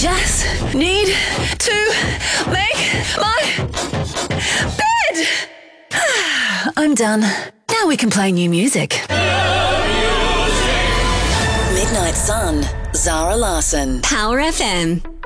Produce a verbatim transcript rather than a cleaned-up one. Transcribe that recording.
just need to make my bed. I'm done. Now we can play new music. Midnight Sun, Zara Larsson. Power F M.